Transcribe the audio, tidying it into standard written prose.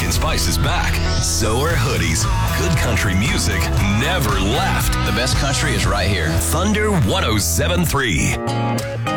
Pumpkin spice is back. So are hoodies. Good country music never left. The best country is right here. Thunder 107.3.